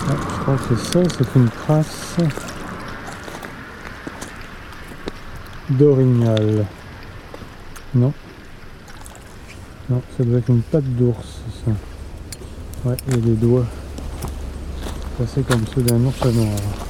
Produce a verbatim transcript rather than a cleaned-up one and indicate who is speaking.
Speaker 1: Ah, je crois que c'est ça, c'est une trace d'orignal. Non. Non, ça doit être une patte d'ours, ça. Ouais, il y a des doigts. C'est assez comme ceux d'un ours noir.